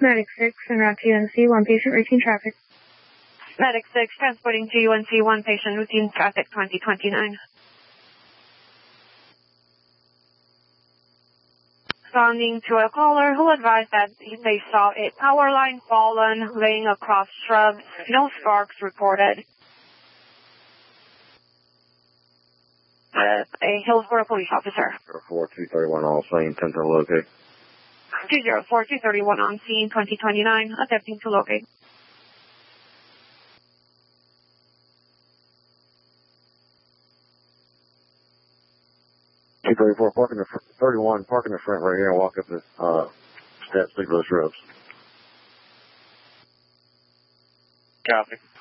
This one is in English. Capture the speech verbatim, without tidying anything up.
Medic six, en route to U N C, one patient, routine traffic. Medic six, transporting to U N C, one patient, routine traffic, twenty twenty-nine. Responding to a caller who advised that they saw a power line fallen, laying across shrubs. No sparks reported. Uh, a Hillsborough police officer. four two thirty-one on scene, ten to locate. two zero four two thirty-one on scene, twenty twenty-nine, attempting to locate. two thirty-four, park in the fr- thirty-one, park in the front right here and walk up the uh, steps, look for the shrubs. Copy.